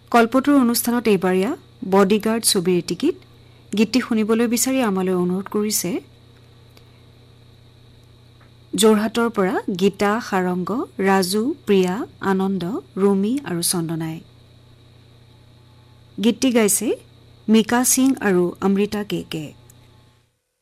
কল্পটোৰ অনুষ্ঠানত এইবাৰীয়া বডিগাৰ্ড ছবিৰ টিকিট গীতটি শুনিবলৈ বিচাৰি আমালৈ অনুৰোধ কৰিছে যোৰহাটৰ পৰা গীতা, সাৰংগ, ৰাজু, প্ৰিয়া, আনন্দ, ৰুমি আৰু চন্দনাই। গীতটি গাইছে মিকা সিং আৰু অমৃতা কে কে।